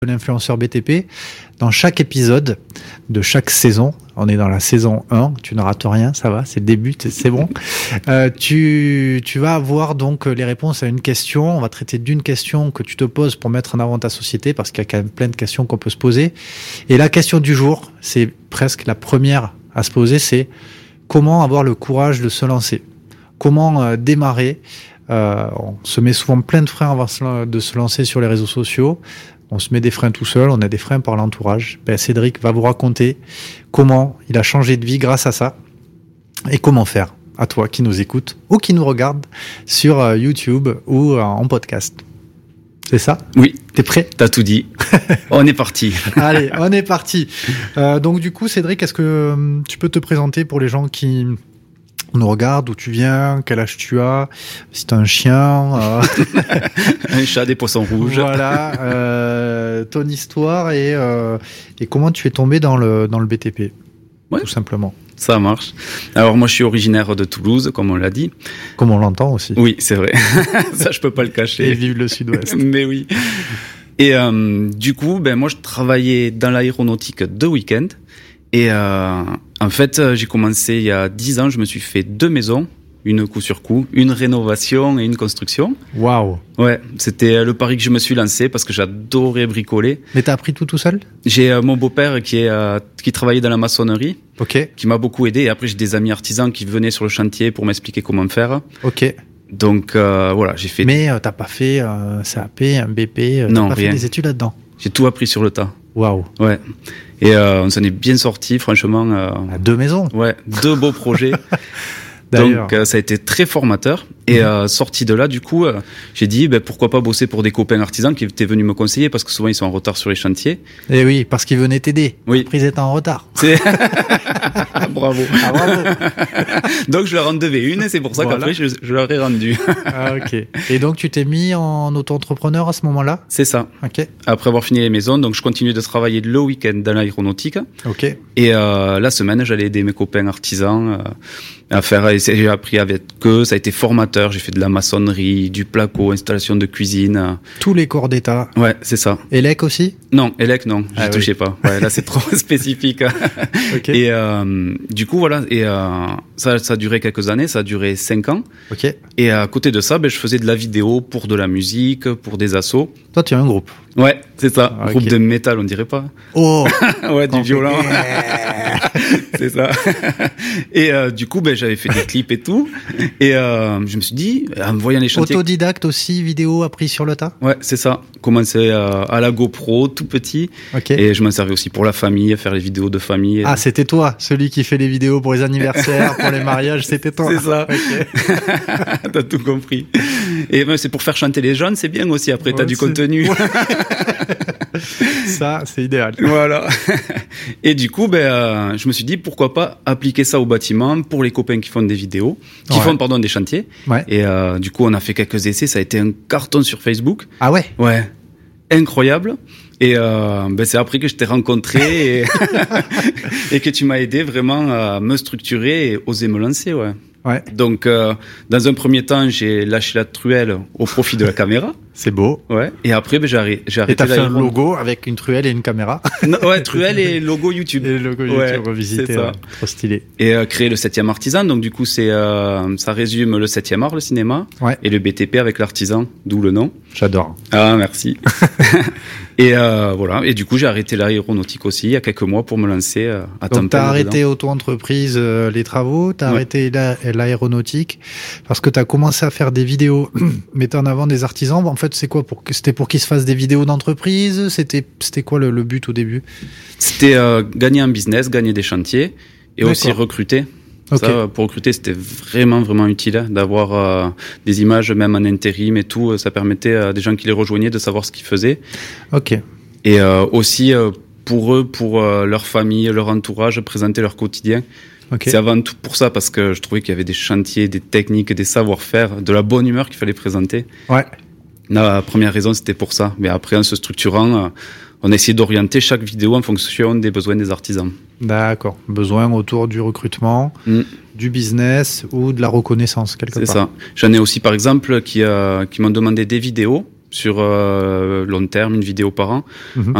l'influenceur BTP. Dans chaque épisode de chaque saison, on est dans la saison 1, tu ne rates rien, ça va, c'est le début, c'est bon. Tu vas avoir donc les réponses à une question. On va traiter d'une question que tu te poses pour mettre en avant ta société, parce qu'il y a quand même plein de questions qu'on peut se poser. Et la question du jour, c'est presque la première à se poser, c'est comment avoir le courage de se lancer. Comment démarrer. On se met souvent plein de freins avant de se lancer sur les réseaux sociaux. On se met des freins tout seul, on a des freins par l'entourage. Cédric va vous raconter comment il a changé de vie grâce à ça et comment faire. À toi qui nous écoute ou qui nous regarde sur YouTube ou en podcast. C'est ça ? Oui. T'es prêt ? T'as tout dit. On est parti. Allez, on est parti. Donc du coup, Cédric, est-ce que tu peux te présenter pour les gens qui nous regardent, d'où tu viens, quel âge tu as, si t'as un chien, un chat, des poissons rouges. Voilà, ton histoire et comment tu es tombé dans le BTP, tout simplement. Ça marche. Alors moi je suis originaire de Toulouse, comme on l'a dit. Comme on l'entend aussi. Oui, c'est vrai. Ça je peux pas le cacher. Et vive le Sud-Ouest. Mais oui. Et du coup, moi je travaillais dans l'aéronautique de week-end. Et en fait, j'ai commencé il y a 10 ans, je me suis fait 2 maisons, une coup sur coup, une rénovation et une construction. Waouh. Ouais, c'était le pari que je me suis lancé parce que j'adorais bricoler. Mais t'as appris tout seul ? J'ai mon beau-père qui travaillait dans la maçonnerie, qui m'a beaucoup aidé. Et après, j'ai des amis artisans qui venaient sur le chantier pour m'expliquer comment faire. Ok. Donc voilà, j'ai fait... Mais t'as pas fait un CAP, un BP, non, t'as pas rien. fait des études là-dedans ? J'ai tout appris sur le tas. Waouh. Ouais. Et on s'en est bien sorti, franchement. À 2 maisons. Ouais, 2 beaux projets. Donc ça a été très formateur. Et sorti de là, du coup, j'ai dit pourquoi pas bosser pour des copains artisans qui étaient venus me conseiller, parce que souvent ils sont en retard sur les chantiers. Et oui, parce qu'ils venaient t'aider. Oui. Après ils étaient en retard. Bravo. Ah, bravo. Donc je leur en devais une et c'est pour ça qu'après je leur ai rendu. Ah, ok. Et donc tu t'es mis en auto-entrepreneur à ce moment-là ? C'est ça. Ok. Après avoir fini les maisons, donc je continuais de travailler le week-end dans l'aéronautique. Ok. Et la semaine, j'allais aider mes copains artisans à faire. J'ai appris avec eux, ça a été formateur. J'ai fait de la maçonnerie, du placo, installation de cuisine. Tous les corps d'état. Ouais, c'est ça. ELEC aussi ? Non, ELEC non, j'y touchais pas. Ouais, là c'est trop spécifique. Okay. Et du coup voilà, et ça a duré quelques années, ça a duré 5 ans. Ok. Et à côté de ça, je faisais de la vidéo pour de la musique, pour des assos. Toi, tu as un groupe. Ouais, c'est ça. Okay. Groupe de métal, on dirait pas. Oh. Ouais, du violon. C'est ça. Et du coup, j'avais fait des clips et tout. Et je me suis dit, en voyant les chantiers... Autodidacte aussi, vidéo appris sur le tas ? Ouais, c'est ça. Commencer à la GoPro, tout petit. Okay. Et je m'en servais aussi pour la famille, faire les vidéos de famille. Ah, c'était toi, celui qui fait les vidéos pour les anniversaires, pour les mariages, c'était toi. C'est ça. Okay. T'as tout compris. Et c'est pour faire chanter les jeunes, c'est bien aussi. Après, t'as du contenu. Ouais. Ça, c'est idéal. Voilà. Et du coup, je me suis dit, pourquoi pas appliquer ça au bâtiment pour les copains qui font des vidéos, qui font des chantiers. Ouais. Et du coup, on a fait quelques essais. Ça a été un carton sur Facebook. Ah ouais? Ouais. Incroyable. Et c'est après que je t'ai rencontré et que tu m'as aidé vraiment à me structurer et oser me lancer, ouais. Ouais. Donc, dans un premier temps, j'ai lâché la truelle au profit de la caméra. C'est beau. Ouais. Et après, j'ai arrêté. Et t'as fait un logo avec une truelle et une caméra. Non, ouais, truelle et logo YouTube. Et logo YouTube revisité. C'est ça. Trop stylé. Et créer le 7e artisan. Donc, du coup, ça résume le 7e art, le cinéma. Ouais. Et le BTP avec l'artisan, d'où le nom. J'adore. Ah, merci. Et voilà. Et du coup, j'ai arrêté l'aéronautique aussi il y a quelques mois pour me lancer à temps plein. Donc, t'as arrêté auto-entreprise, les travaux, t'as arrêté l'aéronautique parce que t'as commencé à faire des vidéos mettant en avant des artisans. En fait, c'est quoi? C'était pour qu'ils se fassent des vidéos d'entreprise? C'était quoi le but au début? C'était gagner un business, gagner des chantiers et aussi recruter. Okay. Ça, pour recruter, c'était vraiment, vraiment utile d'avoir des images, même en intérim et tout. Ça permettait à des gens qui les rejoignaient de savoir ce qu'ils faisaient. Ok. Et aussi, pour eux, pour leur famille, leur entourage, présenter leur quotidien. Okay. C'est avant tout pour ça, parce que je trouvais qu'il y avait des chantiers, des techniques, des savoir-faire, de la bonne humeur qu'il fallait présenter. Ouais. La première raison, c'était pour ça. Mais après, en se structurant, on a essayé d'orienter chaque vidéo en fonction des besoins des artisans. D'accord. Besoin autour du recrutement, du business ou de la reconnaissance, quelque part. C'est ça. J'en ai aussi, par exemple, qui m'ont demandé des vidéos sur long terme, une vidéo par an.